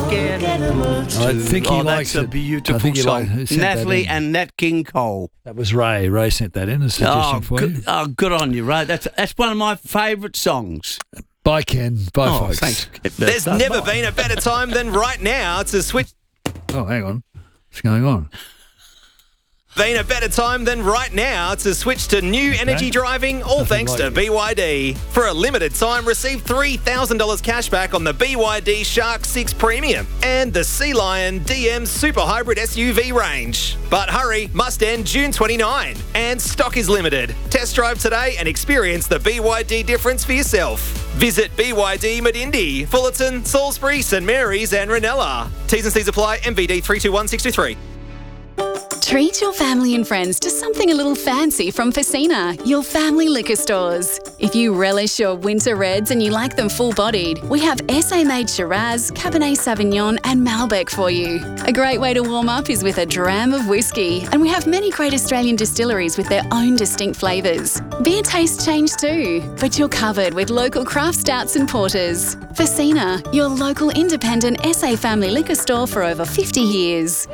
scared. I think he likes that's a it. beautiful I think he song. who sent that Natalie in? and Nat King Cole. That was Ray. Ray sent that in as a suggestion for you. Good on you, Ray. That's one of my favourite songs. Bye, Ken. Bye, folks. Thanks. There's never been a better time than right now to switch. Oh, hang on. What's going on? Been a better time than right now to switch to new energy driving, all thanks to BYD. For a limited time, receive $3,000 cash back on the BYD Shark 6 Premium and the Sea Lion DM Super Hybrid SUV range. But hurry, must end June 29, and stock is limited. Test drive today and experience the BYD difference for yourself. Visit BYD Medindi, Fullerton, Salisbury, St Mary's and Ranella. T's and C's apply. MVD 321623. Treat your family and friends to something a little fancy from Facina, your family liquor stores. If you relish your winter reds and you like them full-bodied, we have SA-made Shiraz, Cabernet Sauvignon and Malbec for you. A great way to warm up is with a dram of whiskey, and we have many great Australian distilleries with their own distinct flavours. Beer tastes change too, but you're covered with local craft stouts and porters. Facina, your local independent SA family liquor store for over 50 years.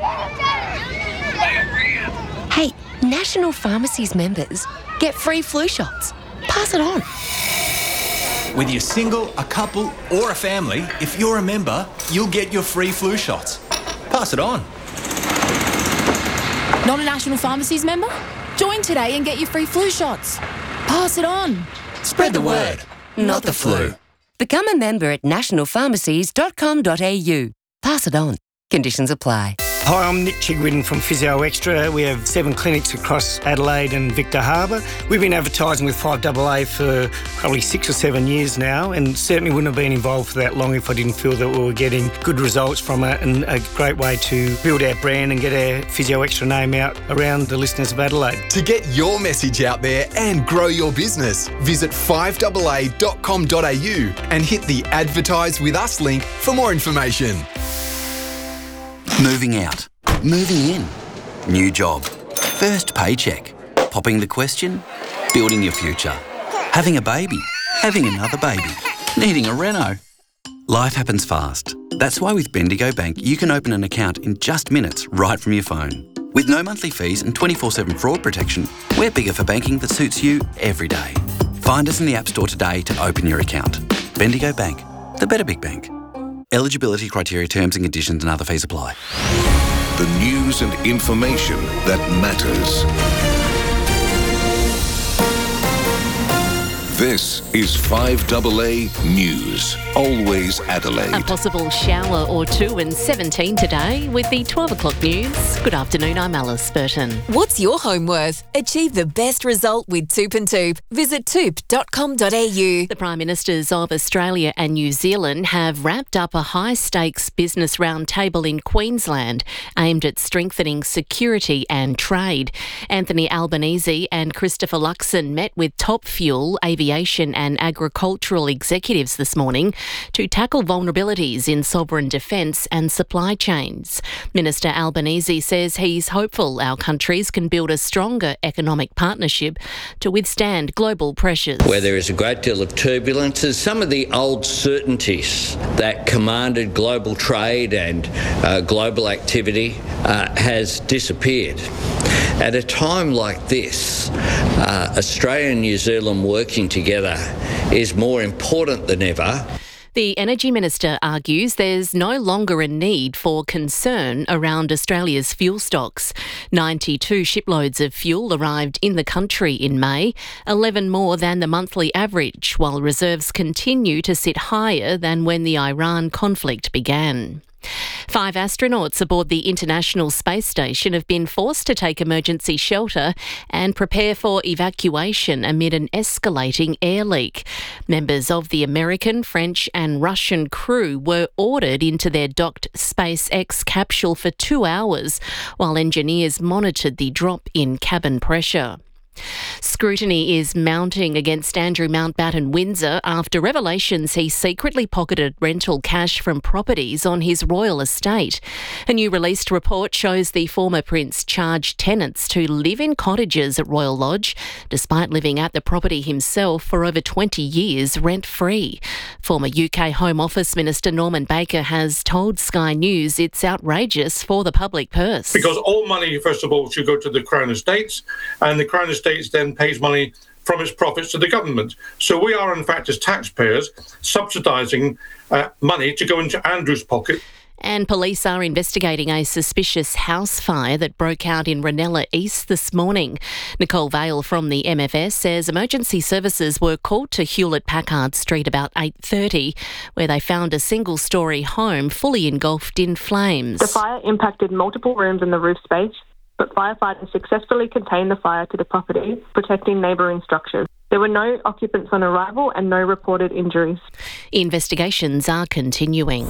Hey, National Pharmacies members get free flu shots. Pass it on. Whether you're single, a couple or a family, if you're a member, you'll get your free flu shots. Pass it on. Not a National Pharmacies member? Join today and get your free flu shots. Pass it on. Spread the word, not the flu. Become a member at nationalpharmacies.com.au. Pass it on. Conditions apply. Hi, I'm Nick Chigwin from Physio Extra. We have 7 clinics across Adelaide and Victor Harbour. We've been advertising with 5AA for probably 6 or 7 years now, and certainly wouldn't have been involved for that long if I didn't feel that we were getting good results from it, and a great way to build our brand and get our Physio Extra name out around the listeners of Adelaide. To get your message out there and grow your business, visit 5AA.com.au and hit the Advertise With Us link for more information. Moving out. Moving in. New job. First paycheck. Popping the question. Building your future. Having a baby. Having another baby. Needing a reno. Life happens fast. That's why with Bendigo Bank you can open an account in just minutes right from your phone. With no monthly fees and 24/7 fraud protection, we're bigger for banking that suits you every day. Find us in the App Store today to open your account. Bendigo Bank. The better big bank. Eligibility criteria, terms and conditions and other fees apply. The news and information that matters. This is 5AA News. Always Adelaide. A possible shower or two and 17 today with the 12 o'clock news. Good afternoon, I'm Alice Burton. What's your home worth? Achieve the best result with Toop and Toop. Visit toop.com.au. The Prime Ministers of Australia and New Zealand have wrapped up a high-stakes business roundtable in Queensland aimed at strengthening security and trade. Anthony Albanese and Christopher Luxon met with top fuel, aviation and agricultural executives this morning to tackle vulnerabilities in sovereign defence and supply chains. Minister Albanese says he's hopeful our countries can build a stronger economic partnership to withstand global pressures. Where there is a great deal of turbulence, some of the old certainties that commanded global trade and global activity has disappeared. At a time like this, Australia and New Zealand working together is more important than ever. The Energy Minister argues there's no longer a need for concern around Australia's fuel stocks. 92 shiploads of fuel arrived in the country in May, 11 more than the monthly average, while reserves continue to sit higher than when the Iran conflict began. 5 astronauts aboard the International Space Station have been forced to take emergency shelter and prepare for evacuation amid an escalating air leak. Members of the American, French and Russian crew were ordered into their docked SpaceX capsule for 2 hours while engineers monitored the drop in cabin pressure. Scrutiny is mounting against Andrew Mountbatten Windsor after revelations he secretly pocketed rental cash from properties on his royal estate. A new released report shows the former prince charged tenants to live in cottages at Royal Lodge, despite living at the property himself for over 20 years rent-free. Former UK Home Office Minister Norman Baker has told Sky News it's outrageous for the public purse. Because all money, first of all, should go to the Crown Estates, and the Crown Estates then pays money from its profits to the government. So we are, in fact, as taxpayers, subsidising money to go into Andrew's pocket. And police are investigating a suspicious house fire that broke out in Ranella East this morning. Nicole Vale from the MFS says emergency services were called to Hewlett-Packard Street about 8:30, where they found a single-storey home fully engulfed in flames. The fire impacted multiple rooms in the roof space, but firefighters successfully contained the fire to the property, protecting neighbouring structures. There were no occupants on arrival and no reported injuries. Investigations are continuing.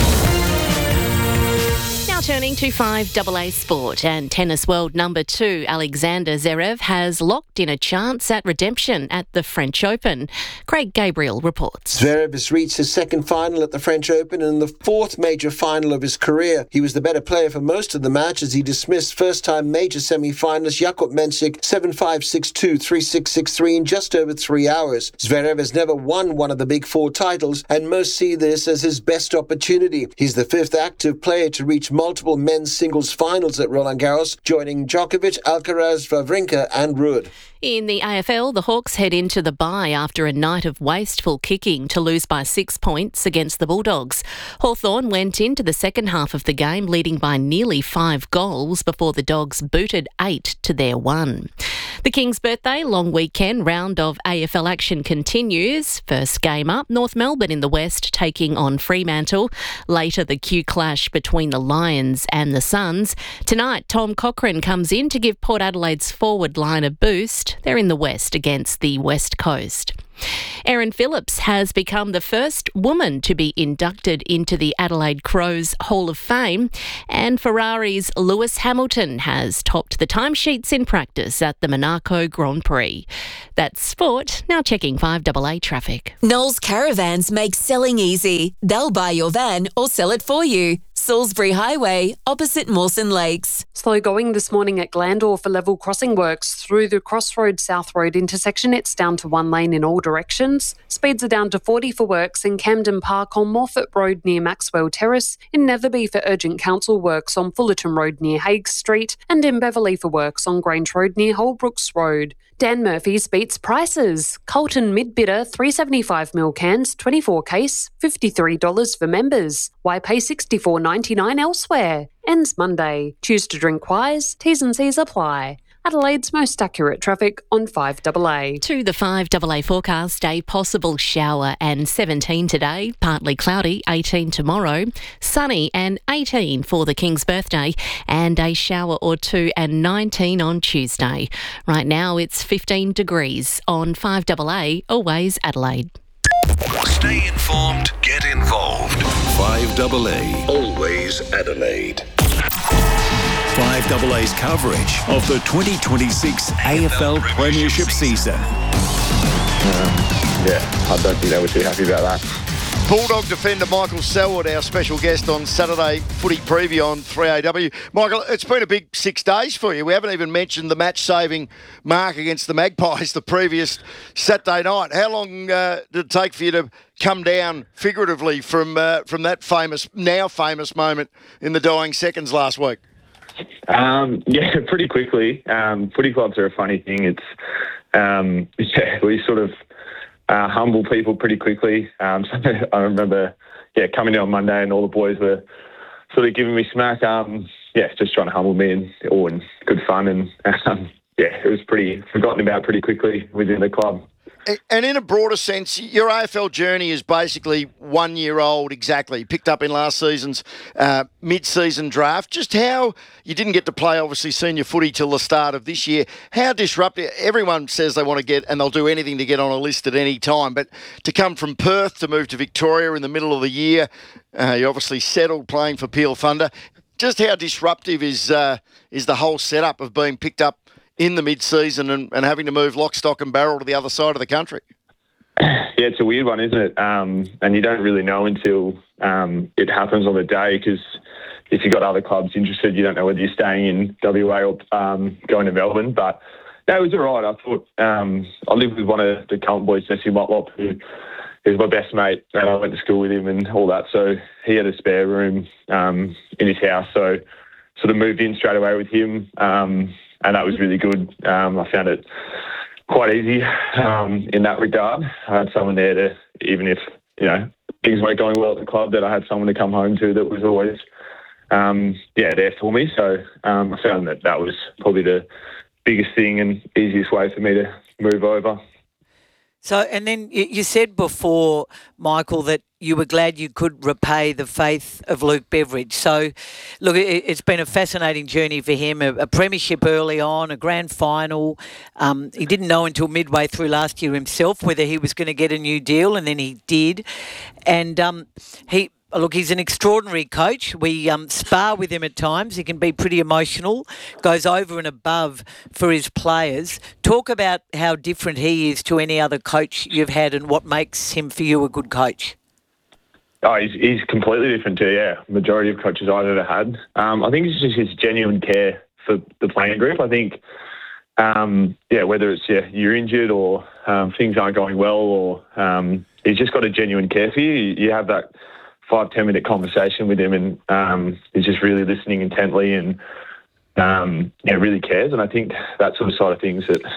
Now turning to 5AA Sport, and tennis world number 2 Alexander Zverev has locked in a chance at redemption at the French Open. Craig Gabriel reports. Zverev has reached his second final at the French Open and the fourth major final of his career. He was the better player for most of the match as he dismissed first-time major semi-finalist Jakub Mensik 7-5, 6-2, 3-6, 6-3 in just over 3 hours. Zverev has never won one of the big four titles, and most see this as his best opportunity. He's the fifth active player to reach multiple men's singles finals at Roland Garros, joining Djokovic, Alcaraz, Wawrinka and Ruud. In the AFL, the Hawks head into the bye after a night of wasteful kicking to lose by 6 points against the Bulldogs. Hawthorn went into the second half of the game leading by nearly 5 goals before the Dogs booted 8 to their 1. The King's Birthday long weekend round of AFL action continues. First game up, North Melbourne in the West taking on Fremantle. Later, the Q clash between the Lions and the Suns. Tonight, Tom Cochrane comes in to give Port Adelaide's forward line a boost. They're in the West against the West Coast. Erin Phillips has become the first woman to be inducted into the Adelaide Crows Hall of Fame, and Ferrari's Lewis Hamilton has topped the timesheets in practice at the Monaco Grand Prix. That's sport. Now checking 5AA traffic. Knowles Caravans make selling easy. They'll buy your van or sell it for you. Salisbury Highway, opposite Mawson Lakes. Slow going this morning at Glandore for level crossing works through the Crossroads South Road intersection. It's down to 1 lane in all directions. Speeds are down to 40 for works in Camden Park on Morfett Road near Maxwell Terrace, in Netherby for urgent council works on Fullerton Road near Hague Street, and in Beverley for works on Grange Road near Holbrooks Road. Dan Murphy's beats prices. Colton mid-bitter 375 ml cans, 24 case, $53 for members. Why pay $64.99 elsewhere? Ends Monday. Choose to drink wise. T's and C's apply. Adelaide's most accurate traffic on 5AA. To the 5AA forecast, a possible shower and 17 today, partly cloudy, 18 tomorrow, sunny and 18 for the King's Birthday, and a shower or two and 19 on Tuesday. Right now it's 15 degrees on 5AA, always Adelaide. Stay informed, get involved. 5AA, always Adelaide. 5AA's coverage of the 2026 AFL Premiership season. I don't think they were too happy about that. Bulldog defender Michael Selwood, our special guest on Saturday Footy Preview on 3AW. Michael, it's been a big 6 days for you. We haven't even mentioned the match-saving mark against the Magpies the previous Saturday night. How long did it take for you to come down figuratively from that now famous moment in the dying seconds last week? Pretty quickly. Footy clubs are a funny thing. It's we sort of humble people pretty quickly. So I remember, coming in on Monday and all the boys were sort of giving me smack. Just trying to humble me and all in good fun. And it was pretty forgotten about pretty quickly within the club. And in a broader sense, your AFL journey is basically 1 year old exactly, picked up in last season's mid-season draft. Just how you didn't get to play, obviously, senior footy till the start of this year. How disruptive, everyone says they want to get, and they'll do anything to get on a list at any time, but to come from Perth to move to Victoria in the middle of the year, you obviously settled playing for Peel Thunder. Just how disruptive is the whole setup of being picked up in the mid-season and having to move lock, stock and barrel to the other side of the country? Yeah, it's a weird one, isn't it? And you don't really know until it happens on the day, because if you've got other clubs interested, you don't know whether you're staying in WA or going to Melbourne. But no, it was all right. I thought I lived with one of the Carlton boys, Jesse Motlop, who is my best mate, and I went to school with him and all that. So he had a spare room in his house, so sort of moved in straight away with him, and that was really good. I found it quite easy in that regard. I had someone there to, even if, things weren't going well at the club, that I had someone to come home to that was always, there for me. So I found that was probably the biggest thing and easiest way for me to move over. So, and then you said before, Michael, that you were glad you could repay the faith of Luke Beveridge. So, look, it's been a fascinating journey for him, a premiership early on, a grand final. He didn't know until midway through last year himself whether he was going to get a new deal, and then he did. And he's an extraordinary coach. We spar with him at times. He can be pretty emotional, goes over and above for his players. Talk about how different he is to any other coach you've had and what makes him for you a good coach. Oh, he's completely different to, majority of coaches I've ever had. I think it's just his genuine care for the playing group. I think, whether it's you're injured or things aren't going well, or he's just got a genuine care for you. You have that 5-10 minute conversation with him, and he's just really listening intently and really cares. And I think that sort of side of things that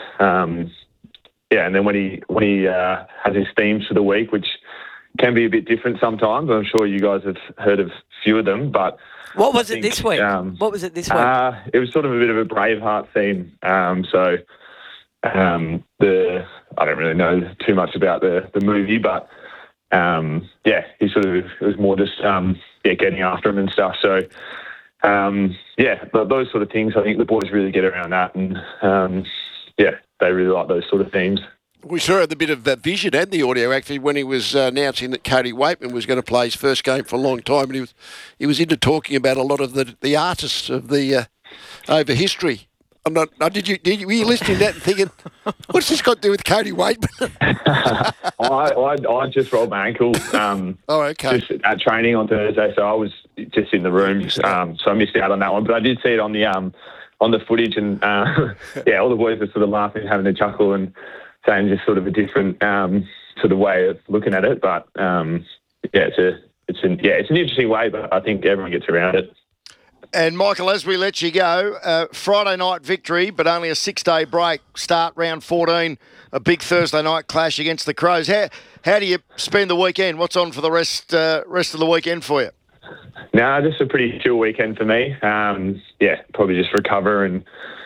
and then when he has his themes for the week, which can be a bit different sometimes. I'm sure you guys have heard of a few of them, but what was it this week? What was it this week? It was sort of a bit of a Braveheart theme. I don't really know too much about the movie, but he sort of, it was more just getting after him and stuff. So but those sort of things, I think the boys really get around that, and they really like those sort of themes. We saw the bit of that vision and the audio actually when he was announcing that Cody Waitman was going to play his first game for a long time, and he was into talking about a lot of the artists of the over history. Were you listening to that and thinking, what's this got to do with Cody Waitman? I just rolled my ankle. Okay. Just at training on Thursday, so I was just in the room, so I missed out on that one. But I did see it on the footage, and all the boys were sort of laughing, having a chuckle, and saying just sort of a different sort of way of looking at it. But it's an interesting way, but I think everyone gets around it. And Michael, as we let you go, Friday night victory, but only a 6-day break. Start round 14, a big Thursday night clash against the Crows. How do you spend the weekend? What's on for the rest of the weekend for you? No, just a pretty chill weekend for me. Probably just recover and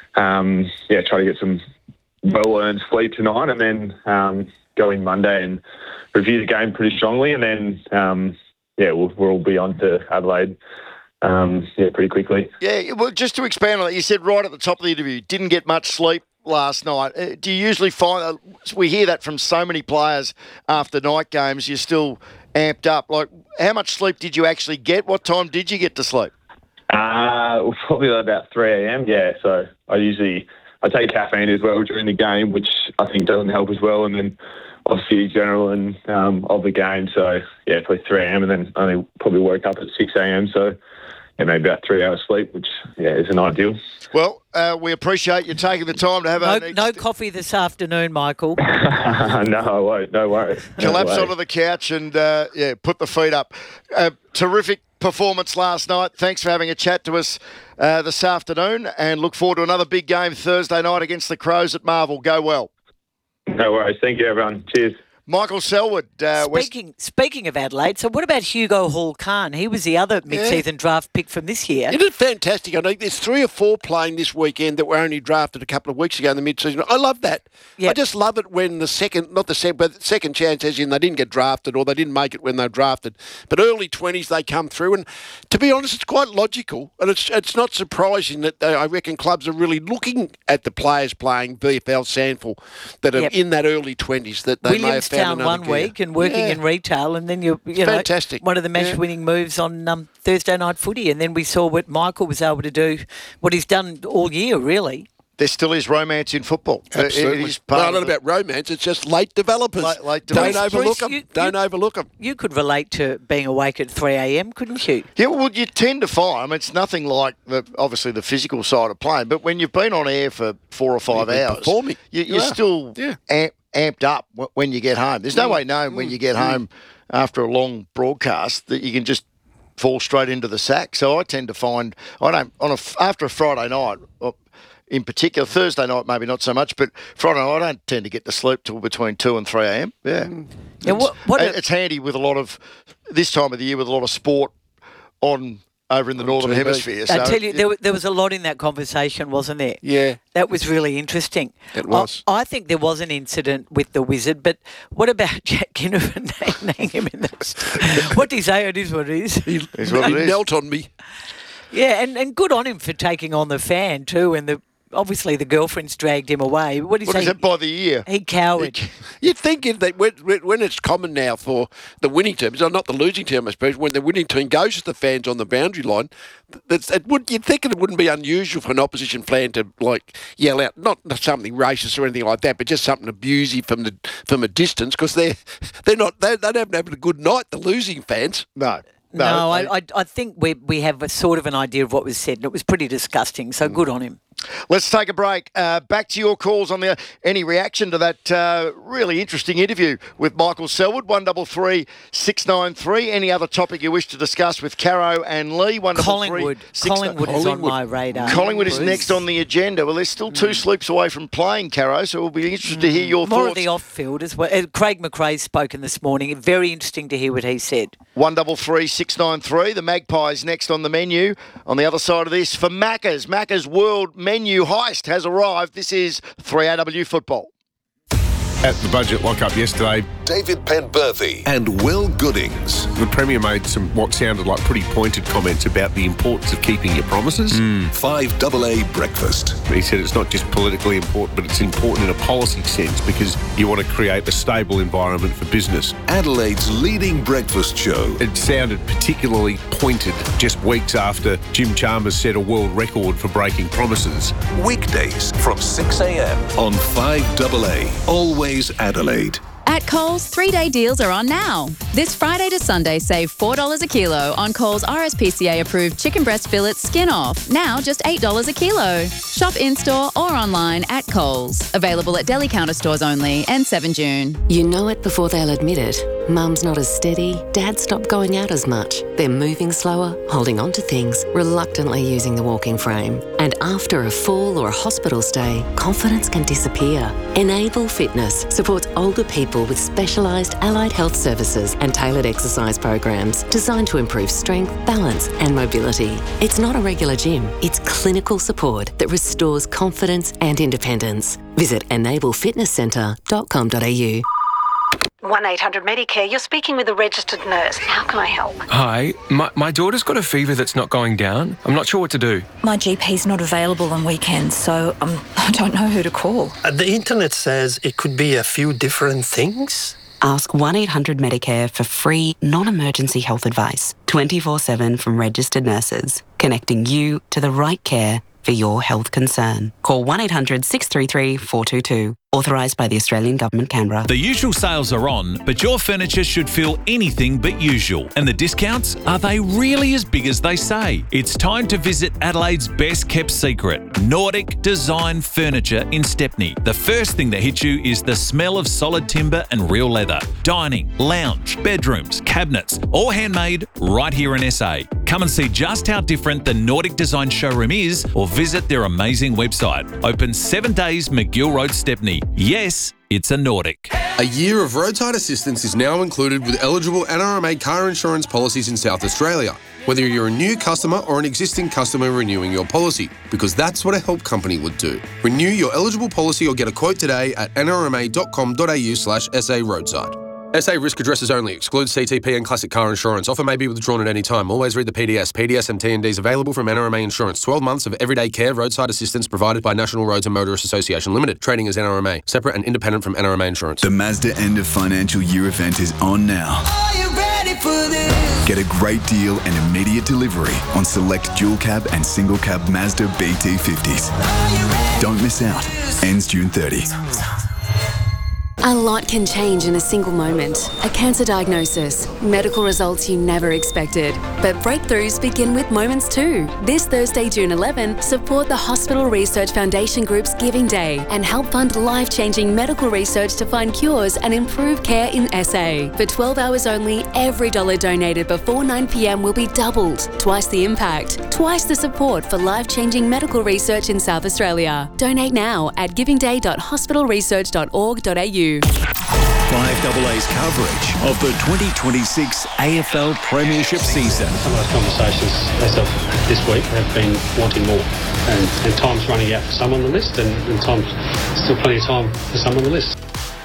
try to get some well-earned sleep tonight, and then go in Monday and review the game pretty strongly, and then we'll be on to Adelaide. Pretty quickly. Yeah, well, just to expand on that, you said right at the top of the interview, didn't get much sleep last night. Do you usually find, we hear that from so many players after night games, you're still amped up. Like, how much sleep did you actually get? What time did you get to sleep? Probably about 3 a.m, so I take caffeine as well during the game, which I think doesn't help as well, and then obviously general and of the game, so probably 3 a.m, and then only probably woke up at 6 a.m, so maybe about 3 hours sleep, which isn't ideal. Well, we appreciate you taking the time to have no coffee this afternoon, Michael. No, I won't. No worries. Collapse onto the couch and put the feet up. Terrific performance last night. Thanks for having a chat to us this afternoon, and look forward to another big game Thursday night against the Crows at Marvel. Go well. No worries. Thank you, everyone. Cheers. Michael Selwood. Speaking of Adelaide, so what about Hugo Hall-Khan? He was the other mid-season draft pick from this year. It is fantastic. I know there's 3 or 4 playing this weekend that were only drafted a couple of weeks ago in the mid-season. I love that. Yep. I just love it when the second chance, as in they didn't get drafted or they didn't make it when they were drafted, but early 20s they come through. And to be honest, it's quite logical, and it's not surprising that I reckon clubs are really looking at the players playing VFL Sandford that are in that early 20s that they may have found one week and working in retail, and then you fantastic. One of the match-winning moves on Thursday night footy, and then we saw what Michael was able to do, what he's done all year, really. there still is romance in football. Absolutely. It is part not about romance. It's just late developers. Late Don't developers. overlook them. You could relate to being awake at 3 a.m, couldn't you? Yeah, well, you tend to find, I mean, it's nothing like, obviously, the physical side of playing, but when you've been on air for 4 or 5 hours, performing. You're still amped up when you get home. There's no way knowing when you get home after a long broadcast that you can just fall straight into the sack. So I tend to find, after a Friday night, in particular, Thursday night maybe not so much, but Friday night I don't tend to get to sleep till between 2 and 3 a.m. Yeah. It's handy with this time of the year with a lot of sport on over in the Northern Hemisphere. I tell you, there was a lot in that conversation, wasn't there? Yeah. That was really interesting. It was. I think there was an incident with the Wizard, but what about Jack Ginnivan naming him in the... What do you say? It is what it is. He knelt on me. Yeah, and good on him for taking on the fan too, and obviously the girlfriend's dragged him away. What is it by the ear? He cowered. You'd think if when it's common now for the winning team, not the losing team, I suppose, when the winning team goes to the fans on the boundary line, you'd think it wouldn't be unusual for an opposition fan to yell out, not something racist or anything like that, but just something abusive from a distance, because they don't have a good night, the losing fans. No, I think we have a sort of an idea of what was said, and it was pretty disgusting, so good on him. Let's take a break. Back to your calls on any reaction to that really interesting interview with Michael Selwood. 133693. 693. Any other topic you wish to discuss with Caro and Lee? Collingwood is on my radar. Collingwood is next on the agenda. Well, they're still 2 sleeps away from playing, Caro, so we'll be interested to hear your thoughts. More of the off-field as well. Craig McRae's spoken this morning. Very interesting to hear what he said. 133693. The Magpies next on the menu. On the other side of this, for Macca's. Macca's World Menu Heist has arrived. This is 3AW Football. At the budget lockup yesterday, David Penberthy and Will Goodings. The Premier made some what sounded like pretty pointed comments about the importance of keeping your promises. 5AA breakfast. He said it's not just politically important, but it's important in a policy sense because you want to create a stable environment for business. Adelaide's leading breakfast show. It sounded particularly pointed just weeks after Jim Chalmers set a world record for breaking promises. Weekdays from 6 a.m. on 5AA. Always Adelaide. At Coles, 3-day deals are on now. This Friday to Sunday, save $4 a kilo on Coles RSPCA-approved chicken breast fillets skin off. Now just $8 a kilo. Shop in-store or online at Coles. Available at deli counter stores only and 7 June. You know it before they'll admit it. Mum's not as steady, Dad stopped going out as much. They're moving slower, holding on to things, reluctantly using the walking frame. And after a fall or a hospital stay, confidence can disappear. Enable Fitness supports older people with specialised allied health services and tailored exercise programs designed to improve strength, balance and mobility. It's not a regular gym, it's clinical support that restores confidence and independence. Visit enablefitnesscentre.com.au. 1-800-Medicare, you're speaking with a registered nurse. How can I help? Hi, my daughter's got a fever that's not going down. I'm not sure what to do. My GP's not available on weekends, so I don't know who to call. The internet says it could be a few different things. Ask 1-800-Medicare for free, non-emergency health advice, 24/7 from registered nurses, connecting you to the right care for your health concern. Call 1-800-633-422. Authorised by the Australian Government, Canberra. The usual sales are on, but your furniture should feel anything but usual. And the discounts, are they really as big as they say? It's time to visit Adelaide's best kept secret, Nordic Design Furniture in Stepney. The first thing that hits you is the smell of solid timber and real leather. Dining, lounge, bedrooms, cabinets, all handmade right here in SA. Come and see just how different the Nordic Design showroom is or visit their amazing website. Open 7 days, McGill Road, Stepney. Yes, it's a Nordic. A year of roadside assistance is now included with eligible NRMA car insurance policies in South Australia, whether you're a new customer or an existing customer renewing your policy, because that's what a help company would do. Renew your eligible policy or get a quote today at nrma.com.au/SA roadside. SA risk addresses only. Excludes CTP and classic car insurance. Offer may be withdrawn at any time. Always read the PDS. PDS and TNDs available from NRMA Insurance. 12 months of everyday care, roadside assistance provided by National Roads and Motorist Association Limited. Trading as NRMA. Separate and independent from NRMA Insurance. The Mazda end of financial year event is on now. Are you ready for this? Get a great deal and immediate delivery on select dual cab and single cab Mazda BT50s. Don't miss out. Ends June 30. A lot can change in a single moment. A cancer diagnosis, medical results you never expected. But breakthroughs begin with moments too. This Thursday, June 11, support the Hospital Research Foundation Group's Giving Day and help fund life-changing medical research to find cures and improve care in SA. For 12 hours only, every dollar donated before 9 p.m. will be doubled. Twice the impact, twice the support for life-changing medical research in South Australia. Donate now at givingday.hospitalresearch.org.au. 5AA's coverage of the 2026 AFL Premiership season. Some of those conversations as of this week have been wanting more, and time's running out for some on the list, and time's still plenty of time for some on the list.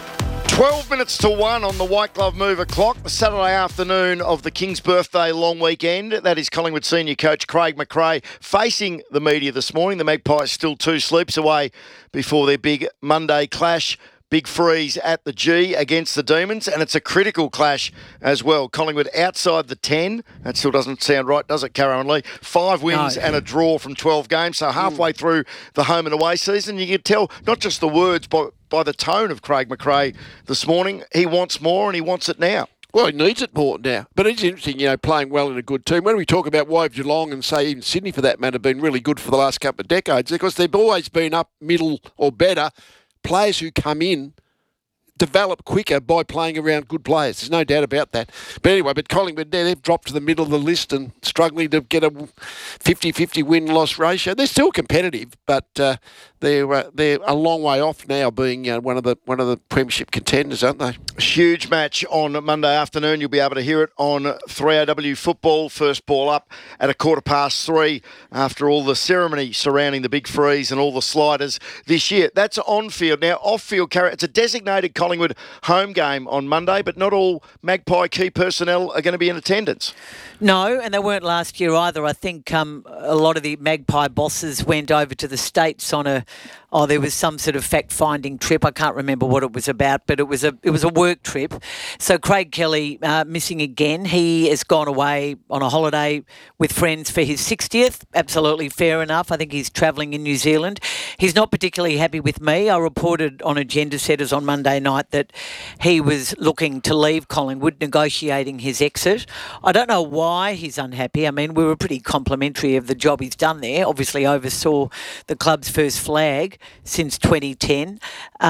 12 minutes to 1 on the White Glove Mover clock, the Saturday afternoon of the King's Birthday long weekend. That is Collingwood senior coach Craig McRae facing the media this morning. The Magpies still 2 sleeps away before their big Monday clash. Big freeze at the G against the Demons, and it's a critical clash as well. Collingwood outside the 10. That still doesn't sound right, does it, Caro and Lee? 5 wins and a draw from 12 games, so halfway through the home and away season. You can tell not just the words, but by the tone of Craig McRae this morning. He wants more, and he wants it now. Well, he needs it more now. But it's interesting, playing well in a good team. When we talk about why Geelong and, say, even Sydney for that matter, have been really good for the last couple of decades, because they've always been up, middle or better. Players who come in develop quicker by playing around good players. There's no doubt about that. But anyway, Collingwood, they've dropped to the middle of the list and struggling to get a 50-50 win-loss ratio. They're still competitive, but they're a long way off now being one of the premiership contenders, aren't they? Huge match on Monday afternoon. You'll be able to hear it on 3AW Football. First ball up at 3:15 after all the ceremony surrounding the big freeze and all the sliders this year. That's on-field. Now, off-field, it's a designated Collingwood home game on Monday, but not all Magpie key personnel are going to be in attendance. No, and they weren't last year either. I think a lot of the Magpie bosses went over to the States on there was some sort of fact-finding trip. I can't remember what it was about, but it was a work trip. So Craig Kelly missing again. He has gone away on a holiday with friends for his 60th. Absolutely fair enough. I think he's travelling in New Zealand. He's not particularly happy with me. I reported on Agenda Setters on Monday night that he was looking to leave Collingwood, negotiating his exit. I don't know why he's unhappy. I mean, we were pretty complimentary of the job he's done there. Obviously oversaw the club's first flag since 2010.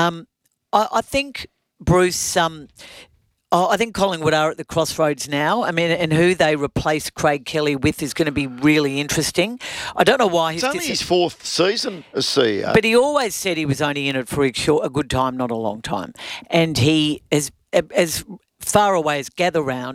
I think, Bruce, I think Collingwood are at the crossroads now. I mean, and who they replace Craig Kelly with is going to be really interesting. I don't know why it's only his 4th season as CEO. But he always said he was only in it for a good time, not a long time. And he is as far away as Gather Round.